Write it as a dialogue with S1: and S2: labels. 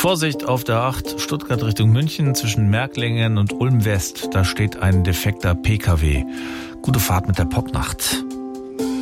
S1: Vorsicht auf der 8 Stuttgart Richtung München zwischen Märklingen und Ulm West. Da steht ein defekter PKW. Gute Fahrt mit der Popnacht.